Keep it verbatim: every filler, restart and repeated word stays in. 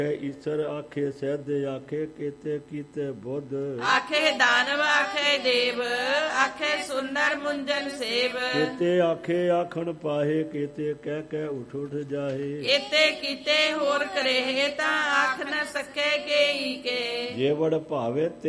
ਈਸ਼ਰ ਆਖੇ ਸਿੱਧ ਆਖੇ ਕੀਤੇ ਕੀਤੇ ਬੁੱਧ ਆਖੇ ਦਾਨਵ ਆਖੇ ਦੇਵ ਆਖੇ ਸੁੰਦਰ ਮੁੰਜਨ ਸੇਵ ਕੀਤੇ ਆਖੇ ਆਖਣ ਪਾਹੇ ਕੀਤੇ ਕਹਿ ਕਹਿ ਉਠ ਉਠ ਜਾਹੇ ਇਤੇ ਕੀਤੇ ਹੋਰ ਕਰੇ ਤਾਂ ਆਖ ਨ ਸਕੇ ਕੇ ਹੀ ਕੇ ਜੇ ਵੜ ਭਾਵੇ ਤੇ